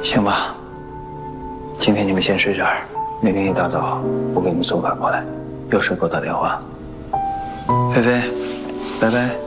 行吧，今天你们先睡这儿，明天一大早我给你们送饭过来，有事给我打电话。菲菲，拜拜。